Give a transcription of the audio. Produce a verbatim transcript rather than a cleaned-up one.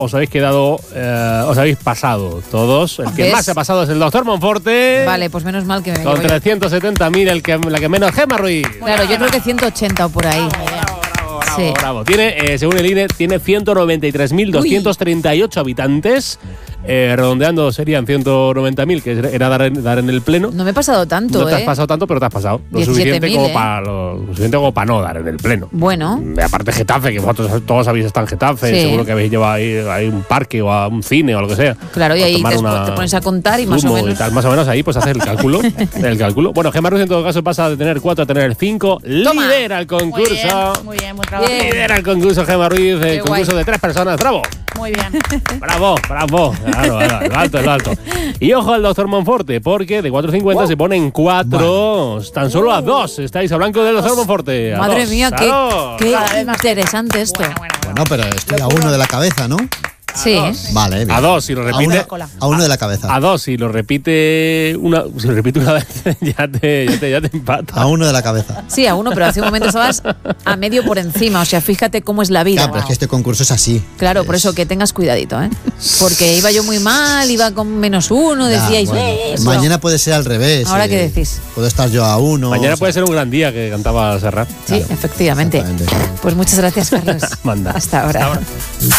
os habéis quedado, eh, os habéis pasado todos. El que ¿Ves? más se ha pasado es el doctor Monforte. Vale, pues menos mal que me Con llevo yo. trescientos setenta mil, el que, la que menos, Gemma Ruiz. Claro, yo creo que ciento ochenta o por ahí. Bravo, Sí. bravo. Tiene, eh, según el I N E, tiene ciento noventa y tres mil doscientos treinta y ocho habitantes. Eh, redondeando serían ciento noventa mil, que era dar en, dar en el pleno. No me he pasado tanto, No te has ¿eh? pasado tanto, pero te has pasado. Lo diecisiete suficiente mil, como ¿eh? para lo, lo suficiente como para no dar en el pleno. Bueno. Mm, Aparte Getafe, que vosotros todos habéis estado en Getafe, Sí. seguro que habéis llevado ahí a un parque o a un cine o lo que sea. Claro, y A ahí tomar te, una te pones a contar y más o zumo y menos. tal, más o menos ahí pues haces el cálculo. el cálculo. Bueno, Gemma Ruiz en todo caso pasa de tener cuatro a tener cinco. Toma. Lidera el concurso. Muy bien, muy bien, buen trabajo. Bien. Lidera el concurso Gemma Ruiz, el Qué concurso guay. de tres personas. ¡Bravo! Muy bien. Bravo, bravo. Claro, claro, lo alto, lo alto. Y ojo al doctor Monforte, porque de cuatro cincuenta se pone en cuatro. Tan solo a dos. Estáis a blanco del doctor Monforte. A Madre dos, mía, a qué, dos. qué Cada vez más. interesante esto. Bueno, bueno, bueno. Bueno, pero estoy a uno de la cabeza, ¿no? Sí. Vale, bien. A dos, si lo A repite. uno, a uno de la cabeza. A dos, si lo repite una, si lo repite una vez, ya te, ya te, ya te empata. A uno de la cabeza. Sí, a uno, pero hace un momento estabas a medio por encima. O sea, fíjate cómo es la vida. Claro, pero es que este concurso es así. Claro, por Es- eso que tengas cuidadito, ¿eh? Porque iba yo muy mal, iba con menos uno, Ya, decíais, bueno. "Eh, eso". Mañana puede ser al revés. ¿Ahora eh, qué decís? Puedo estar yo a uno. Mañana o sea, puede ser un gran día que cantaba Serrat. Sí, efectivamente. Exactamente. Pues muchas gracias, Carlos. Manda. Hasta ahora. Hasta ahora.